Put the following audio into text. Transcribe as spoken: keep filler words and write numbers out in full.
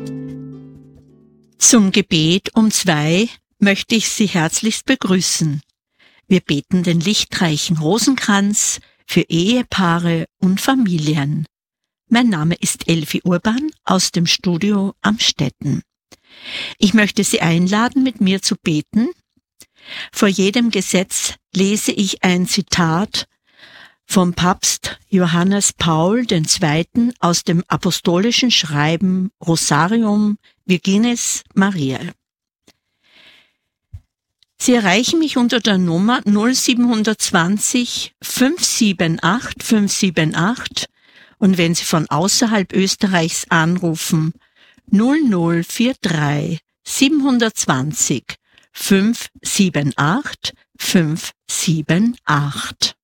Zum Gebet um zwei möchte ich Sie herzlichst begrüßen. Wir beten den lichtreichen Rosenkranz für Ehepaare und Familien. Mein Name ist Elfi Urban aus dem Studio Amstetten. Ich möchte Sie einladen, mit mir zu beten. Vor jedem Gesetz lese ich ein Zitat vom Papst Johannes Paul der Zweite. aus dem apostolischen Schreiben Rosarium Virginis Mariae. Sie erreichen mich unter der Nummer null sieben zwanzig fünf sieben acht fünf sieben acht und wenn Sie von außerhalb Österreichs anrufen, null null vier drei sieben zwei null fünf sieben acht fünf sieben acht.